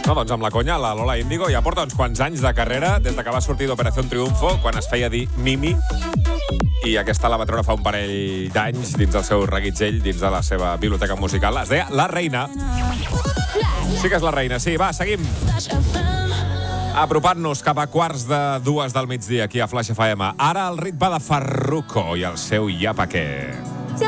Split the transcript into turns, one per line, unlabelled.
No, doncs amb la conya, la Lola Índigo ja porta uns quants anys de carrera, des de que va sortir d'Operació Triunfo, quan es feia dir Mimi, i aquesta la va treure fa un parell d'anys dins del seu reguitzell, dins de la seva biblioteca musical. Es deia La Reina. Sí que és La Reina, sí. Va, seguim. Apropant-nos cap a 1:45 del migdia aquí a Flash FM. Ara el ritme de Farruko i el seu Ja Pa' Què.